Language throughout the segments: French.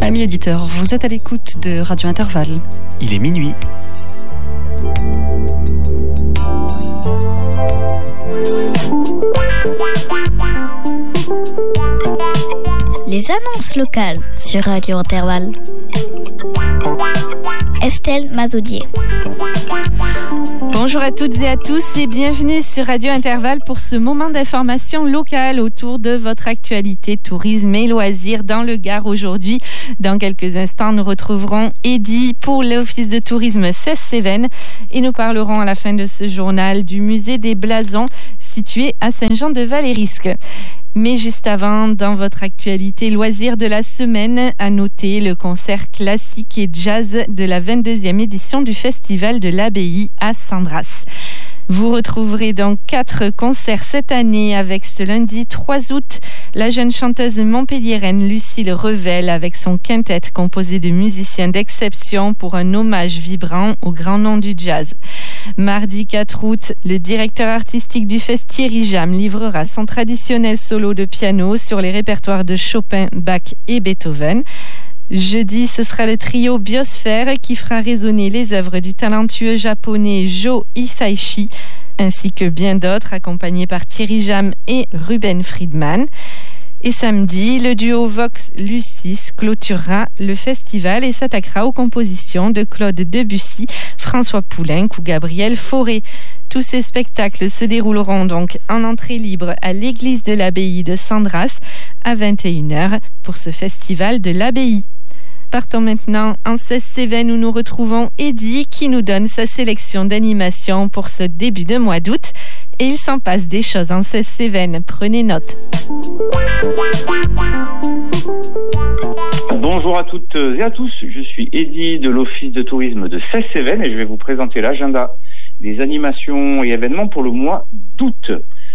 Amis auditeurs, vous êtes à l'écoute de Radio Intervalle. Il est minuit. Les annonces locales sur Radio Intervalle. Estelle Mazaudier. Bonjour à toutes et à tous et bienvenue sur Radio Intervalle pour ce moment d'information locale autour de votre actualité tourisme et loisirs dans le Gard aujourd'hui. Dans quelques instants, nous retrouverons Eddy pour l'Office de tourisme Cesse-Cévennes et nous parlerons à la fin de ce journal du musée des Blasons situé à Saint-Jean-de-Vallerisque. Mais juste avant, dans votre actualité loisirs de la semaine, à noter le concert classique et jazz de la 22e édition du Festival de l'Abbaye à Sandras. Vous retrouverez donc 4 concerts cette année avec ce lundi 3 août, la jeune chanteuse montpelliéraine Lucille Revel avec son quintet composé de musiciens d'exception pour un hommage vibrant au grand nom du jazz. Mardi 4 août, le directeur artistique du Fest Thierry Jam livrera son traditionnel solo de piano sur les répertoires de Chopin, Bach et Beethoven. Jeudi, ce sera le trio Biosphère qui fera résonner les œuvres du talentueux japonais Jo Hisaishi, ainsi que bien d'autres, accompagnés par Thierry Jam et Ruben Friedman. Et samedi, le duo Vox Lucis clôturera le festival et s'attaquera aux compositions de Claude Debussy, François Poulenc ou Gabriel Fauré. Tous ces spectacles se dérouleront donc en entrée libre à l'église de l'Abbaye de Sandras à 21h pour ce festival de l'Abbaye. Partons maintenant en Cesse-Cévennes où nous retrouvons Eddy qui nous donne sa sélection d'animation pour ce début de mois d'août. Et il s'en passe des choses en Cesse-Cévennes. Prenez note. Bonjour à toutes et à tous, je suis Eddy de l'Office de tourisme de Cesse-Cévennes et je vais vous présenter l'agenda des animations et événements pour le mois d'août.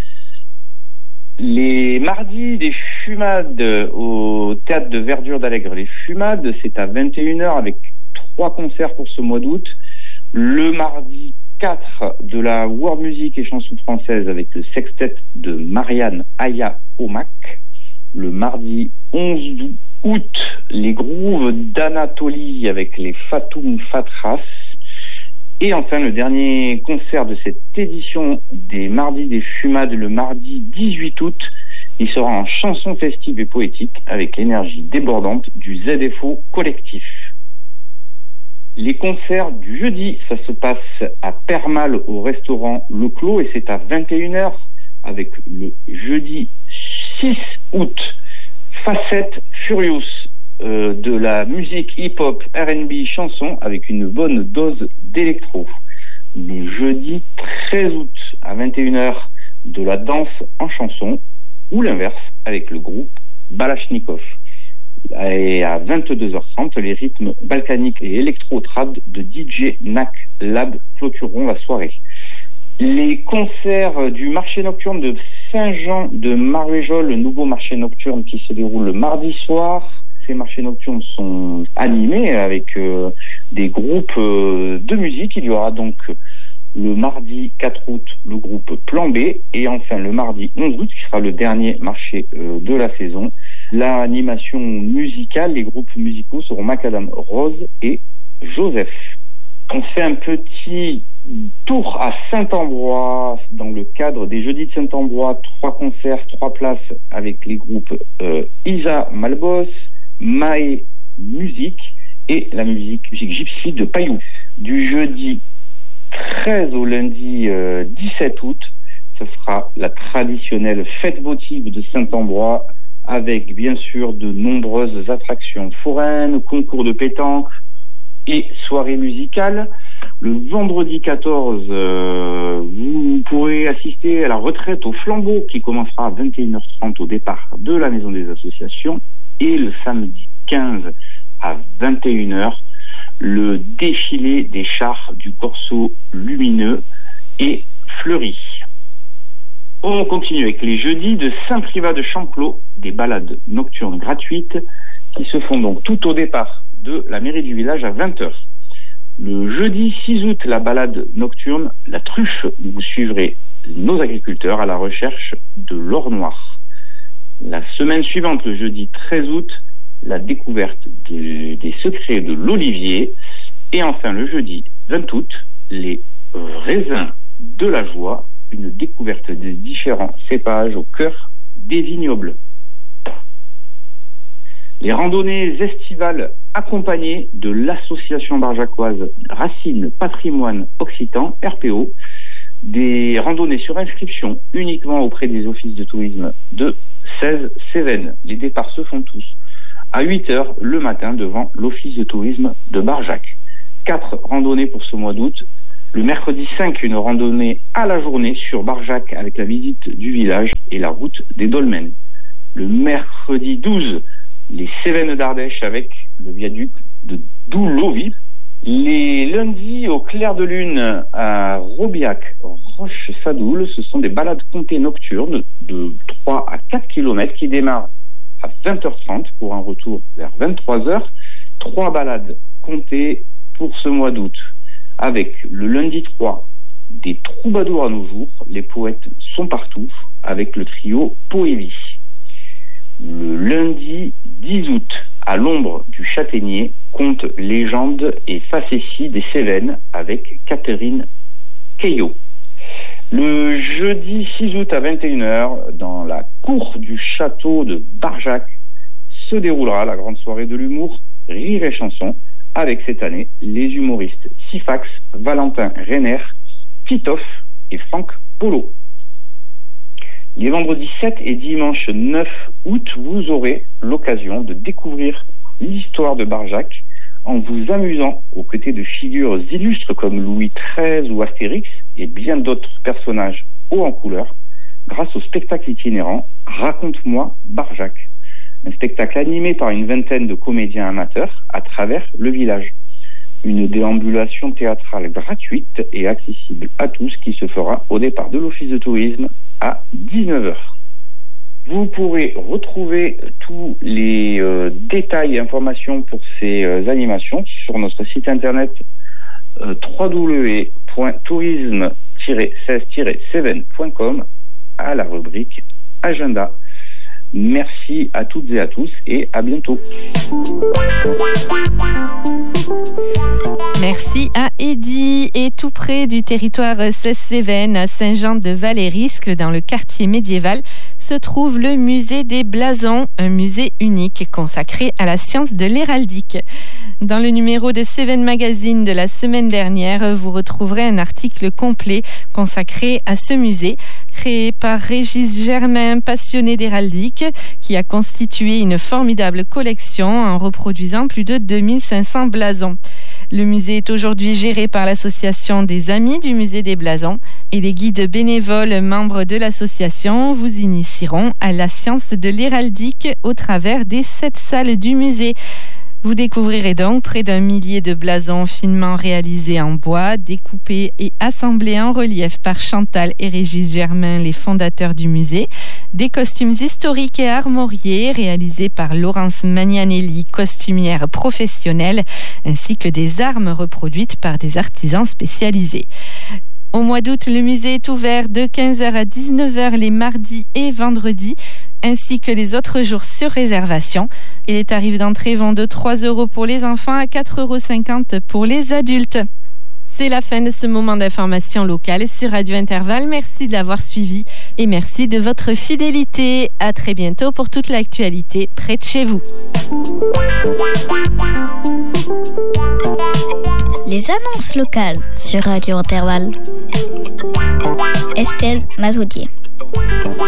Les mardis des fumades au théâtre de Verdure d'Allègre. Les fumades, c'est à 21h avec 3 concerts pour ce mois d'août. Le mardi 4 de la world music et chansons françaises avec le sextet de Marianne Aya Omak. Le mardi 11 août, les grooves d'Anatolie avec les Fatoum Fatras. Et enfin, le dernier concert de cette édition des Mardis des Fumades, le mardi 18 août, il sera en chanson festive et poétique avec l'énergie débordante du ZFO collectif. Les concerts du jeudi, ça se passe à Permal au restaurant Le Clos et c'est à 21h avec le jeudi 6 août, Facette Furious. De la musique hip-hop, R&B, chanson avec une bonne dose d'électro. Le jeudi 13 août à 21h, de la danse en chanson ou l'inverse avec le groupe Balachnikov. Et à 22h30, les rythmes balkaniques et électro-trad de DJ Nac Lab clôtureront la soirée. Les concerts du marché nocturne de Saint-Jean de Maréjol, le nouveau marché nocturne qui se déroule le mardi soir. Ces marchés nocturnes sont animés avec des groupes de musique. Il y aura donc le mardi 4 août le groupe Plan B et enfin le mardi 11 août qui sera le dernier marché de la saison. L'animation musicale, les groupes musicaux seront Macadam Rose et Joseph. On fait un petit tour à Saint-Ambrois dans le cadre des Jeudis de Saint-Ambrois, 3 concerts, 3 places avec les groupes Isa Malbos, Maé Musique et la musique gypsy de Payou. Du jeudi 13 au lundi 17 août, ce sera la traditionnelle fête votive de Saint-Ambrois avec bien sûr de nombreuses attractions foraines, concours de pétanque et soirées musicales. Le vendredi 14, vous pourrez assister à la retraite au flambeau qui commencera à 21h30 au départ de la Maison des Associations. Et le samedi 15 à 21h, le défilé des chars du Corso Lumineux et Fleury. On continue avec les jeudis de Saint-Privat de Champclos, des balades nocturnes gratuites qui se font donc tout au départ de la mairie du village à 20h. Le jeudi 6 août, la balade nocturne La Truffe, où vous suivrez nos agriculteurs à la recherche de l'or noir. La semaine suivante, le jeudi 13 août, la découverte des secrets de l'olivier. Et enfin, le jeudi 20 août, les raisins de la joie, une découverte des différents cépages au cœur des vignobles. Les randonnées estivales accompagnées de l'association barjacoise Racines Patrimoine Occitan, RPO, des randonnées sur inscription uniquement auprès des offices de tourisme de 16 Cévennes. Les départs se font tous à 8h le matin devant l'office de tourisme de Barjac. 4 randonnées pour ce mois d'août. Le mercredi 5, une randonnée à la journée sur Barjac avec la visite du village et la route des Dolmens. Le mercredi 12, les Cévennes d'Ardèche avec le viaduc de Doulovy. Les lundis au clair de lune à Robiac, Roche-Sadoul, ce sont des balades comptées nocturnes de 3 à 4 km qui démarrent à 20h30 pour un retour vers 23h. 3 balades comptées pour ce mois d'août avec le lundi 3 des troubadours à nos jours, les poètes sont partout avec le trio Poélie. Le lundi 10 août, à l'ombre du châtaignier, conte légende et facéties des Cévennes avec Catherine Caillot. Le jeudi 6 août à 21h, dans la cour du château de Barjac, se déroulera la grande soirée de l'humour Rire et Chanson, avec cette année les humoristes Sifax, Valentin Renner, Titoff et Franck Polo. Les vendredis 7 et dimanche 9 août, vous aurez l'occasion de découvrir l'histoire de Barjac en vous amusant aux côtés de figures illustres comme Louis XIII ou Astérix et bien d'autres personnages hauts en couleur grâce au spectacle itinérant Raconte-moi Barjac. Un spectacle animé par une vingtaine de comédiens amateurs à travers le village. Une déambulation théâtrale gratuite et accessible à tous qui se fera au départ de l'office de tourisme à 19h. Vous pourrez retrouver tous les détails et informations pour ces animations sur notre site internet www.tourisme-16-7.com à la rubrique Agenda. Merci à toutes et à tous et à bientôt. Merci à Eddy. Et tout près du territoire 16 Cévennes, à Saint-Jean-de-Val-et-Riscle, dans le quartier médiéval, se trouve le musée des blasons, un musée unique consacré à la science de l'héraldique. Dans le numéro de Cévennes Magazine de la semaine dernière, vous retrouverez un article complet consacré à ce musée, créé par Régis Germain, passionné d'héraldique, qui a constitué une formidable collection en reproduisant plus de 2500 blasons. Le musée est aujourd'hui géré par l'association des Amis du Musée des Blasons et les guides bénévoles membres de l'association vous initieront à la science de l'héraldique au travers des 7 salles du musée. Vous découvrirez donc près d'1 millier de blasons finement réalisés en bois, découpés et assemblés en relief par Chantal et Régis Germain, les fondateurs du musée, des costumes historiques et armoriés réalisés par Laurence Magnanelli, costumière professionnelle, ainsi que des armes reproduites par des artisans spécialisés. Au mois d'août, le musée est ouvert de 15h à 19h les mardis et vendredis, ainsi que les autres jours sur réservation. Et les tarifs d'entrée vont de 3 € pour les enfants à 4,50 € pour les adultes. C'est la fin de ce moment d'information locale sur Radio Intervalle. Merci de l'avoir suivi et merci de votre fidélité. À très bientôt pour toute l'actualité près de chez vous. Les annonces locales sur Radio Intervalle. Estelle Mazoudier.